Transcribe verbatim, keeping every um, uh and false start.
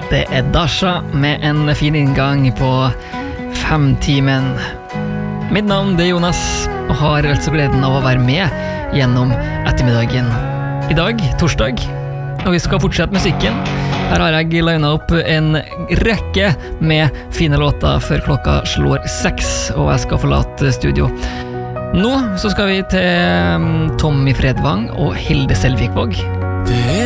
Det er Dasha med en fin inngang på femtimen. Mitt navn det er Jonas, og har altså gleden av å være med gjennom ettermiddagen. I dag, torsdag, og vi skal fortsette musikken. Her har jeg linet opp en rekke med fine låter før klokka slår seks, og jeg skal forlate studio. Nå så skal vi til Tommy Fredvang og Hilde Selvikvåg. Det er